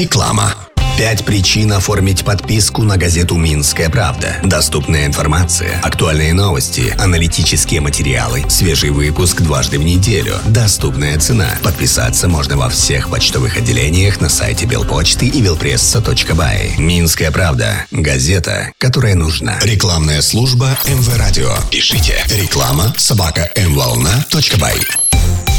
Реклама. 5 причин оформить подписку на газету «Минская правда». Доступная информация, актуальные новости, аналитические материалы, свежий выпуск дважды в неделю, доступная цена. Подписаться можно во всех почтовых отделениях на сайте Белпочты и belpressa.by. «Минская правда» – газета, которая нужна. Рекламная служба МВ Радио. Пишите реклама @mvolna.by.